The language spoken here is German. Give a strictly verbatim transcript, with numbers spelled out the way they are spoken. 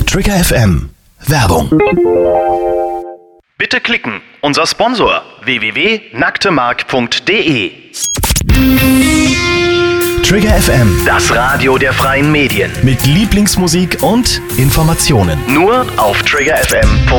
Trigger F M. Werbung. Bitte klicken. Unser Sponsor w w w punkt nacktemark punkt de. Trigger F M. Das Radio der freien Medien. Mit Lieblingsmusik und Informationen. Nur auf trigger f m punkt de.